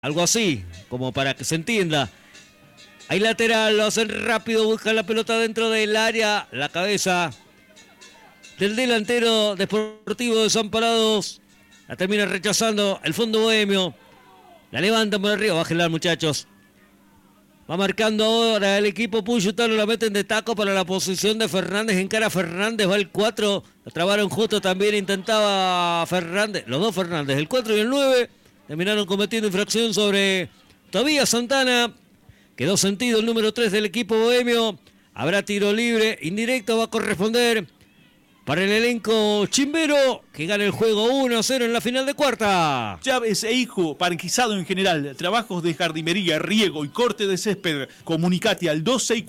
Algo así, como para que se entienda. Hay lateral, lo hacen rápido, buscan la pelota dentro del área. La cabeza del delantero Deportivo Desamparados. La termina rechazando el fondo bohemio. La levantan por arriba, bájenla muchachos. Va marcando ahora el equipo Puyutano, la meten de taco para la posición de Fernández. Encara Fernández, va el 4. La trabaron justo también, intentaba Fernández. Los dos Fernández, el 4 y el 9. Terminaron cometiendo infracción sobre Tobías Santana. Quedó sentido el número 3 del equipo bohemio. Habrá tiro libre, indirecto va a corresponder para el elenco chimbero, que gana el juego 1-0 en la final de cuarta. Chávez e Hijo, parquizado en general, trabajos de jardinería, riego y corte de césped. Comunicate al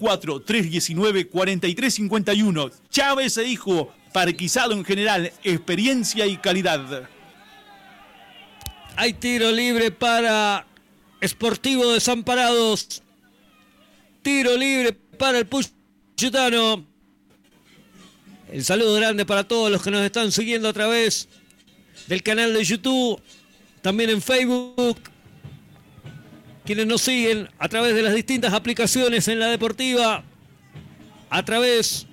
264-319-4351. Chávez e Hijo, parquizado en general, experiencia y calidad. Hay tiro libre para Sportivo Desamparados. Tiro libre para el Puyutano. El saludo grande para todos los que nos están siguiendo a través del canal de YouTube, también en Facebook, quienes nos siguen a través de las distintas aplicaciones en la deportiva, a través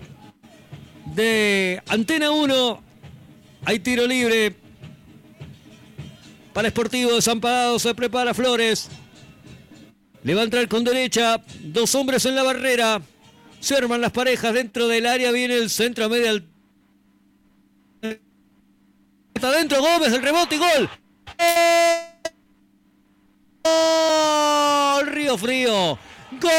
de Antena 1, hay tiro libre para Sportivo Desamparados. Se prepara Flores, le va a entrar con derecha, dos hombres en la barrera. Se arman las parejas dentro del área, viene el centro a media. Está dentro Gómez, el rebote y gol. ¡Gol! Río Frío. ¡Gol!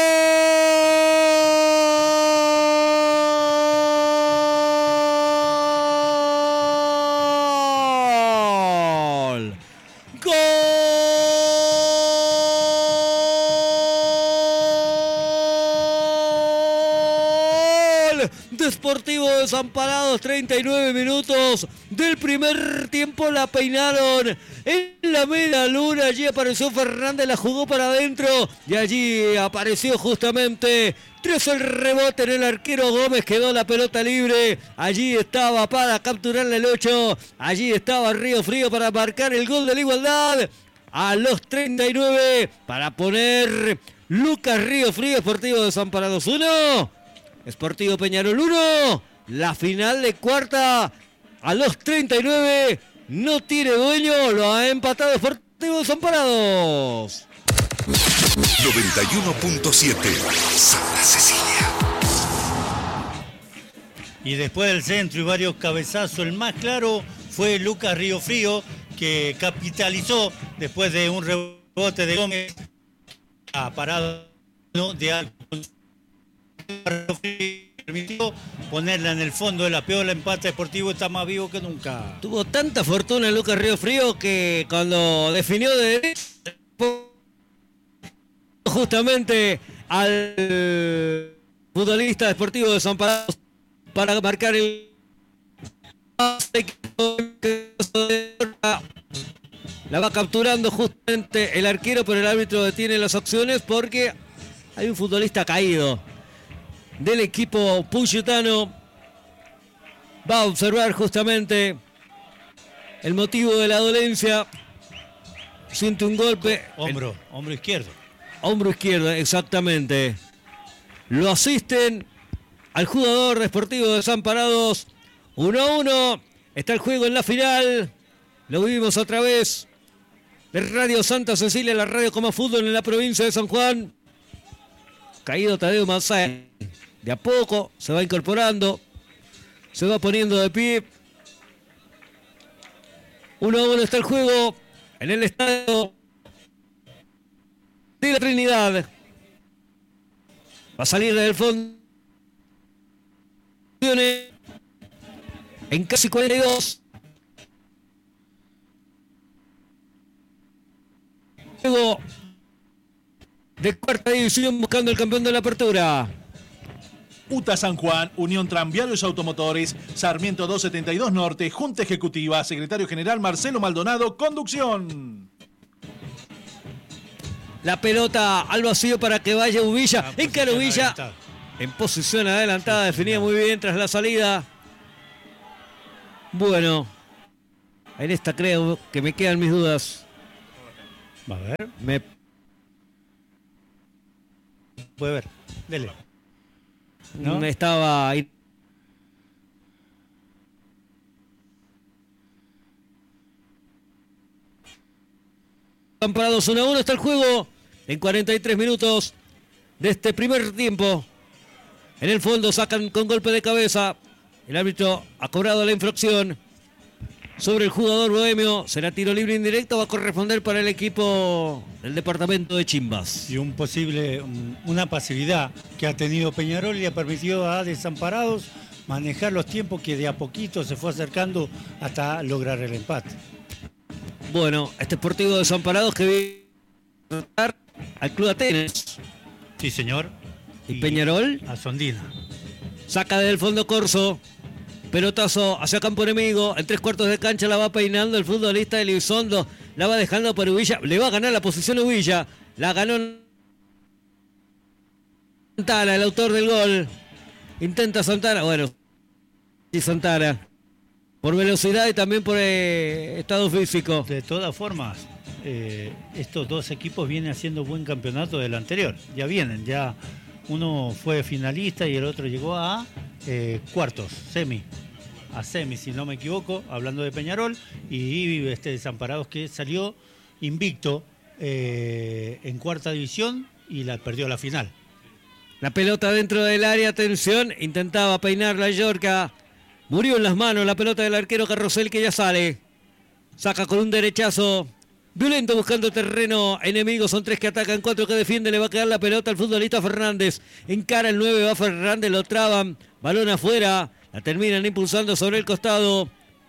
¡Gol! Deportivo Desamparados, 39 minutos del primer tiempo, la peinaron en la media luna. Allí apareció Fernández, la jugó para adentro y allí apareció justamente tras el rebote en el arquero Gómez. Quedó la pelota libre, allí estaba para capturarle el 8, allí estaba Río Frío para marcar el gol de la igualdad a los 39 para poner Lucas Río Frío. Deportivo Desamparados 1, Sportivo Peñarol 1, la final de cuarta a los 39, no tiene dueño, lo ha empatado Sportivo Desamparados. 91.7 Santa Cecilia. Y después del centro y varios cabezazos, el más claro fue Lucas Río Frío, que capitalizó después de un rebote de Gómez a parado de algo. Permitió ponerla en el fondo de la piola. Empate Deportivo, está más vivo que nunca. Tuvo tanta fortuna Lucas Río Frío que cuando definió de derecha, justamente al futbolista Deportivo Desamparados para marcar el la va capturando justamente el arquero, pero el árbitro detiene las acciones porque hay un futbolista caído del equipo puyutano. Va a observar justamente el motivo de la dolencia. Siente un golpe. Hombro izquierdo. Hombro izquierdo, exactamente. Lo asisten al jugador de Sportivo Desamparados. 1-1. Está el juego en la final. Lo vivimos a través de Radio Santa Cecilia, la radio como fútbol en la provincia de San Juan. Caído Tadeo Manzano. De a poco se va incorporando, se va poniendo de pie. 1-1 está el juego en el estadio de la Trinidad. Va a salir del fondo en casi 42. Juego de cuarta división buscando el campeón de la apertura. UTA San Juan, Unión Tranviarios Automotores, Sarmiento 272 Norte, Junta Ejecutiva, Secretario General Marcelo Maldonado, conducción. La pelota al vacío para que vaya Ubilla. Encara Ubilla en posición adelantada, definía muy bien tras la salida. Bueno, en esta creo que me quedan mis dudas. Va a ver. Me Puede ver. Dele. ¿No? estaba ahí. Parados 1-1 está el juego en 43 minutos de este primer tiempo. En el fondo sacan con golpe de cabeza. El árbitro ha cobrado la infracción sobre el jugador bohemio. Será tiro libre indirecto. Va a corresponder para el equipo del departamento de Chimbas. Y una pasividad que ha tenido Peñarol y ha permitido a Desamparados manejar los tiempos que de a poquito se fue acercando hasta lograr el empate. Bueno, este Sportivo Desamparados que viene a enfrentar al Club Atenas. Sí, señor. Y Peñarol a Sondina. saca del fondo Corso. Pelotazo hacia campo enemigo. En 3/4 de cancha la va peinando el futbolista Elizondo. La va dejando para Ubilla. Le va a ganar la posición Ubilla. La ganó Santana, el autor del gol. Intenta Santana. Bueno, y Santana. Por velocidad y también por estado físico. De todas formas, estos dos equipos vienen haciendo buen campeonato del anterior. Ya uno fue finalista y el otro llegó a cuartos, semi, si no me equivoco, hablando de Peñarol, y Desamparados que salió invicto en cuarta división y perdió la final. La pelota dentro del área, atención, intentaba peinar la Yorca. Murió en las manos la pelota del arquero Carrosel que ya sale. Saca con un derechazo violento buscando terreno enemigo. Son 3 que atacan, 4 que defienden. Le va a quedar la pelota al futbolista Fernández. Encara el 9, va Fernández, lo traban. Balón afuera. La terminan impulsando sobre el costado.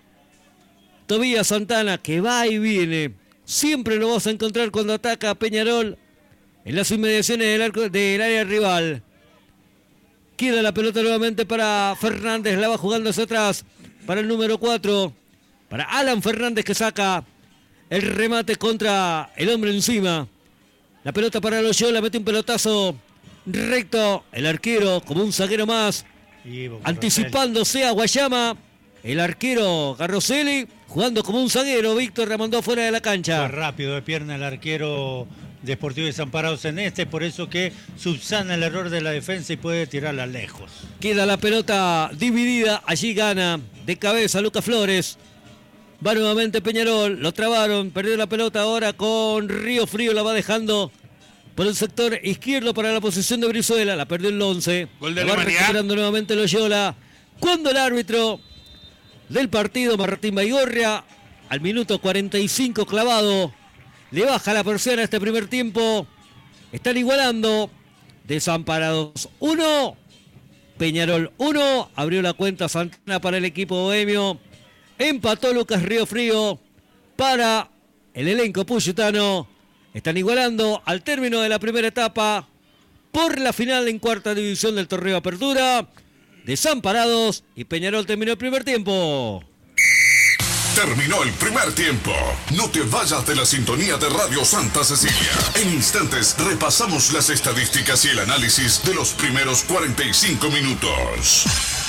Tobías Santana que va y viene. Siempre lo vas a encontrar cuando ataca a Peñarol en las inmediaciones del área rival. Queda la pelota nuevamente para Fernández, la va jugando hacia atrás para el número 4, para Alan Fernández que saca el remate contra el hombre encima. La pelota para Loyola, mete un pelotazo recto, el arquero como un zaguero más, anticipándose a Guayama, el arquero Garroselli, jugando como un zaguero, Víctor la mandó fuera de la cancha. Fue rápido de pierna el arquero de Sportivo Desamparados en por eso que subsana el error de la defensa y puede tirarla lejos. Queda la pelota dividida, allí gana de cabeza Lucas Flores. Va nuevamente Peñarol, lo trabaron, perdió la pelota ahora con Río Frío, la va dejando por el sector izquierdo para la posición de Brizuela, la perdió el 11. Gol de la va Alemania. recuperando nuevamente Loyola. Cuando el árbitro del partido, Martín Baigorria, al minuto 45 clavado, le baja la presión a este primer tiempo. Están igualando. Desamparados 1, Peñarol 1. Abrió la cuenta Santana para el equipo bohemio. Empató Lucas Río Frío para el elenco puyutano. Están igualando al término de la primera etapa por la final en cuarta división del torneo Apertura. Desamparados y Peñarol terminó el primer tiempo. Terminó el primer tiempo. No te vayas de la sintonía de Radio Santa Cecilia. En instantes repasamos las estadísticas y el análisis de los primeros 45 minutos.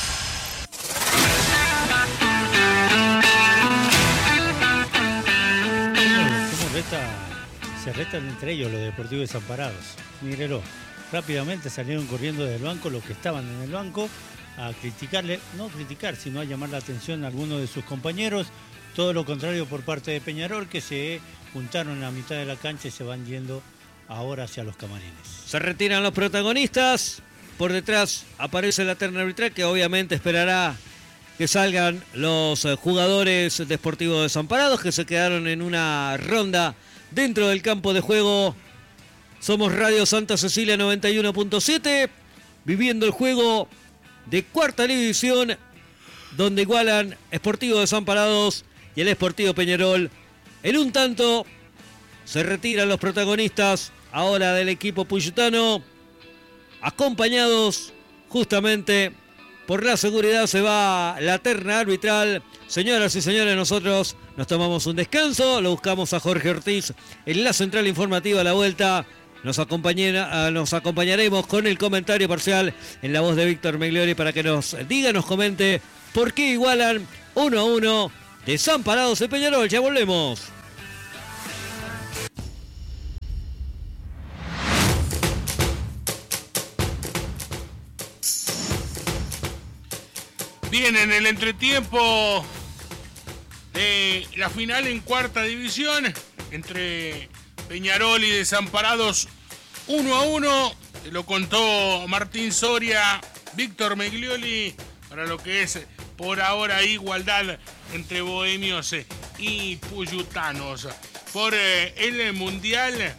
Se retan entre ellos los Deportivos Desamparados. Mírelo, rápidamente salieron corriendo del banco los que estaban en el banco a criticarle, no criticar, sino a llamar la atención a algunos de sus compañeros. Todo lo contrario por parte de Peñarol, que se juntaron en la mitad de la cancha y se van yendo ahora hacia los camarines. Se retiran los protagonistas. Por detrás aparece la terna arbitral, que obviamente esperará que salgan los jugadores de Sportivo Desamparados, que se quedaron en una ronda dentro del campo de juego. Somos Radio Santa Cecilia 91.7, viviendo el juego de cuarta división, donde igualan Sportivo Desamparados y el Sportivo Peñarol. En un tanto se retiran los protagonistas ahora del equipo puyutano, acompañados justamente por la seguridad. Se va la terna arbitral. Señoras y señores, nosotros nos tomamos un descanso, lo buscamos a Jorge Ortiz en la central informativa. A la vuelta nos acompañaremos con el comentario parcial en la voz de Víctor Megliori para que nos diga, nos comente por qué igualan 1-1 Desamparados de Peñarol. Ya volvemos. Bien, en el entretiempo de la final en cuarta división entre Peñarol y Desamparados 1-1, lo contó Martín Soria, Víctor Meglioli, para lo que es por ahora igualdad entre bohemios y puyutanos. Por el Mundial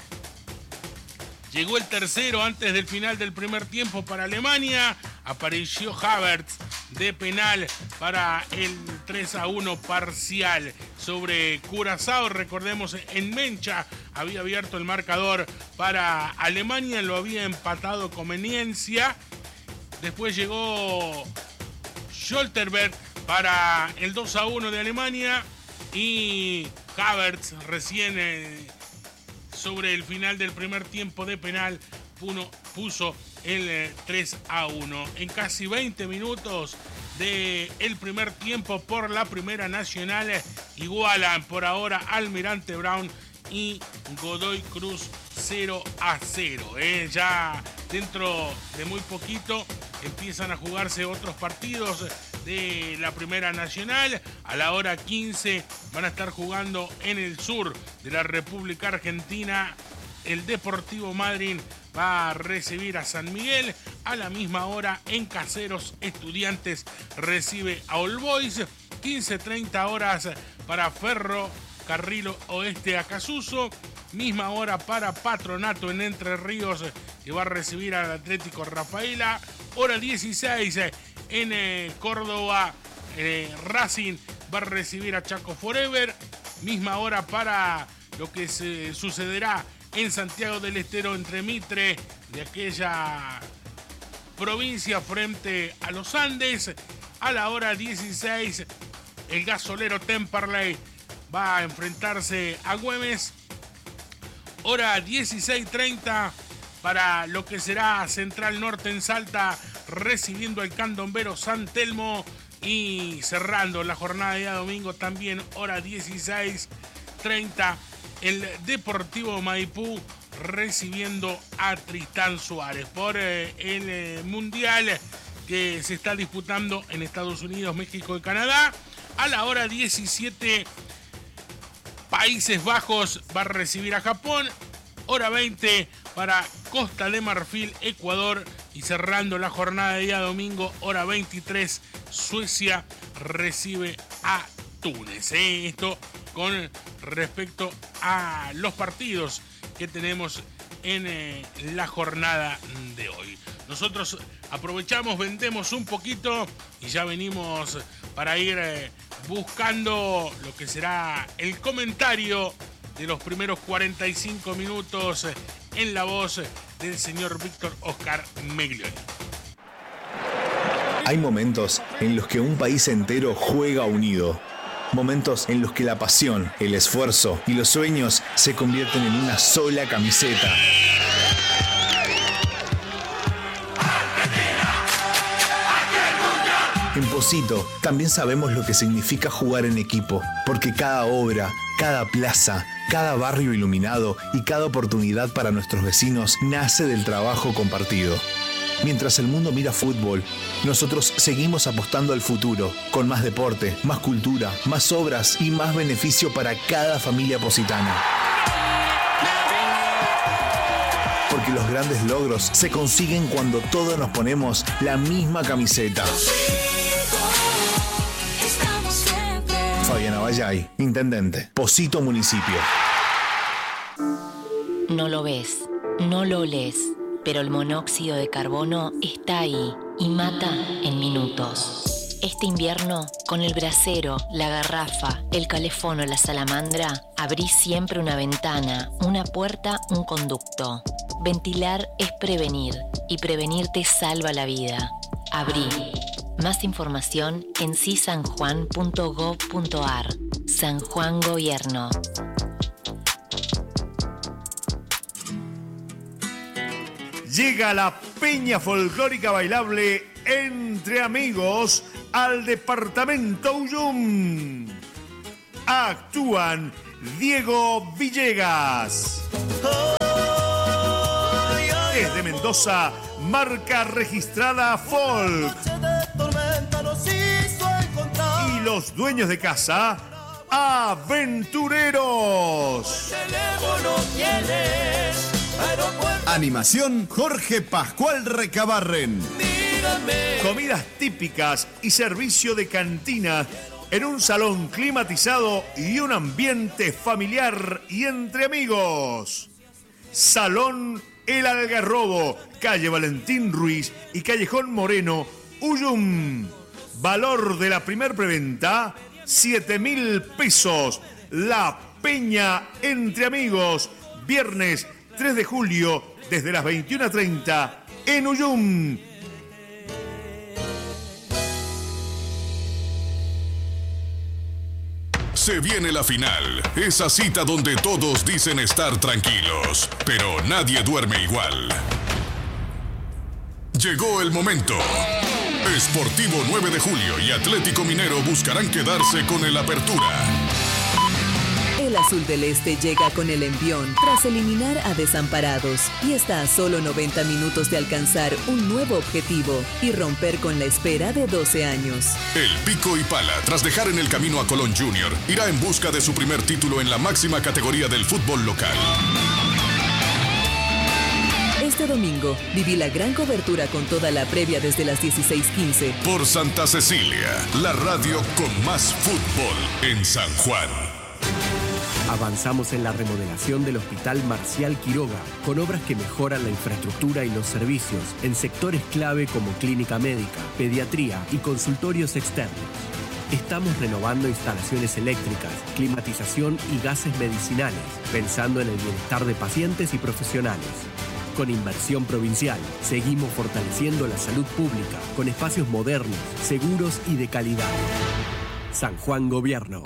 llegó el tercero antes del final del primer tiempo para Alemania. Apareció Havertz de penal para el 3-1 parcial sobre Curazao. Recordemos, en Mencha había abierto el marcador para Alemania, lo había empatado Conveniencia. Después llegó Scholterberg para el 2-1 de Alemania y Havertz recién sobre el final del primer tiempo de penal puso el 3-1. En casi 20 minutos del primer tiempo por la Primera Nacional igualan por ahora Almirante Brown y Godoy Cruz 0-0. Ya dentro de muy poquito empiezan a jugarse otros partidos de la Primera Nacional. A la hora 15 van a estar jugando en el sur de la República Argentina. El Deportivo Madryn va a recibir a San Miguel. A la misma hora en Caseros, Estudiantes recibe a All Boys. 15:30 horas para Ferro Carril Oeste Acasuso. Misma hora para Patronato en Entre Ríos, que va a recibir al Atlético Rafaela. Hora 16 en Córdoba, Racing va a recibir a Chaco Forever. Misma hora para lo que se sucederá en Santiago del Estero entre Mitre de aquella provincia frente a los Andes. A la hora 16 el gasolero Temperley va a enfrentarse a Güemes. Hora 16:30 para lo que será Central Norte en Salta recibiendo al Candombero San Telmo. Y cerrando la jornada de día domingo también hora 16:30 el Deportivo Maipú recibiendo a Tristán Suárez por el Mundial que se está disputando en Estados Unidos, México y Canadá. A la hora 17 Países Bajos va a recibir a Japón. Hora 20 para Costa de Marfil, Ecuador. Y cerrando la jornada de día domingo, hora 23, Suecia recibe a Túnez. Esto con respecto a los partidos que tenemos en la jornada de hoy. Nosotros aprovechamos, vendemos un poquito y ya venimos para ir buscando lo que será el comentario de los primeros 45 minutos en la voz del señor Víctor Oscar Meglioli. Hay momentos en los que un país entero juega unido. Momentos en los que la pasión, el esfuerzo y los sueños se convierten en una sola camiseta. En Pocito también sabemos lo que significa jugar en equipo, porque cada obra, cada plaza, cada barrio iluminado y cada oportunidad para nuestros vecinos nace del trabajo compartido. Mientras el mundo mira fútbol, nosotros seguimos apostando al futuro, con más deporte, más cultura, más obras y más beneficio para cada familia positana. Porque los grandes logros se consiguen cuando todos nos ponemos la misma camiseta. Fabiana Vallay, Intendente, Pocito Municipio. No lo ves, no lo olés, pero el monóxido de carbono está ahí y mata en minutos. Este invierno, con el brasero, la garrafa, el calefón o la salamandra, abrí siempre una ventana, una puerta, un conducto. Ventilar es prevenir y prevenir te salva la vida. Abrí. Más información en cisanjuan.gov.ar. San Juan Gobierno. Llega la Peña Folclórica Bailable Entre Amigos al departamento Ullum. Actúan Diego Villegas. Desde Mendoza, marca registrada Folk. los dueños de casa, Aventureros. Animación Jorge Pascual Recabarren. Comidas típicas y servicio de cantina en un salón climatizado y un ambiente familiar y entre amigos. Salón El Algarrobo, calle Valentín Ruiz y Callejón Moreno, Uyum. Valor de la primer preventa, 7.000 pesos. La Peña entre amigos, viernes 3 de julio, desde las 21:30 en Uyum. Se viene la final, esa cita donde todos dicen estar tranquilos, pero nadie duerme igual. Llegó el momento. Sportivo 9 de julio y Atlético Minero buscarán quedarse con el Apertura. El Azul del Este llega con el envión tras eliminar a Desamparados y está a solo 90 minutos de alcanzar un nuevo objetivo y romper con la espera de 12 años. El Pico y Pala, tras dejar en el camino a Colón Junior, irá en busca de su primer título en la máxima categoría del fútbol local. Este domingo viví la gran cobertura con toda la previa desde las 16:15. Por Santa Cecilia, la radio con más fútbol en San Juan. Avanzamos en la remodelación del Hospital Marcial Quiroga, con obras que mejoran la infraestructura y los servicios en sectores clave como clínica médica, pediatría y consultorios externos. Estamos renovando instalaciones eléctricas, climatización y gases medicinales, pensando en el bienestar de pacientes y profesionales. Con inversión provincial, seguimos fortaleciendo la salud pública con espacios modernos, seguros y de calidad. San Juan Gobierno.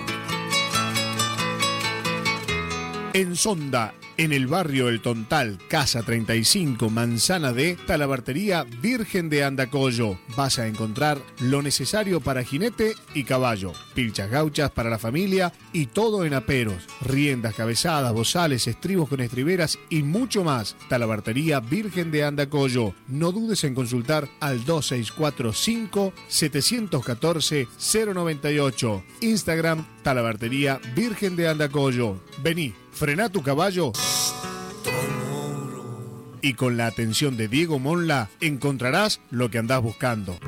En Sonda, en el barrio El Tontal, Casa 35, Manzana D, Talabartería Virgen de Andacollo. Vas a encontrar lo necesario para jinete y caballo, pilchas gauchas para la familia y todo en aperos, riendas, cabezadas, bozales, estribos con estriberas y mucho más. Talabartería Virgen de Andacollo. No dudes en consultar al 2645-714-098. Instagram, Talabartería Virgen de Andacollo. Vení, frená tu caballo y con la atención de Diego Monla encontrarás lo que andás buscando.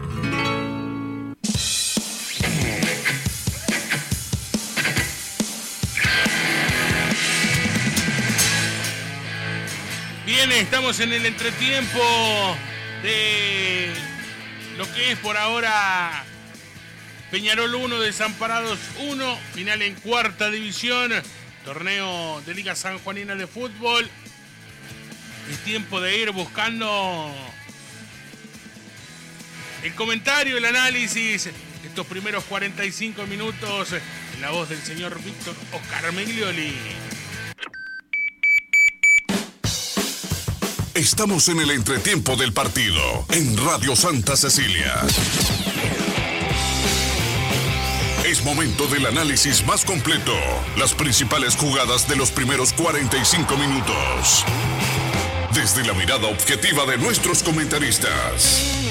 Bien, estamos en el entretiempo de lo que es por ahora Peñarol 1, Desamparados 1, final en cuarta división, torneo de Liga Sanjuanina de Fútbol. Es tiempo de ir buscando el comentario, el análisis de estos primeros 45 minutos en la voz del señor Víctor Oscar Meglioli. Estamos en el entretiempo del partido en Radio Santa Cecilia. Es momento del análisis más completo, las principales jugadas de los primeros 45 minutos. Desde la mirada objetiva de nuestros comentaristas.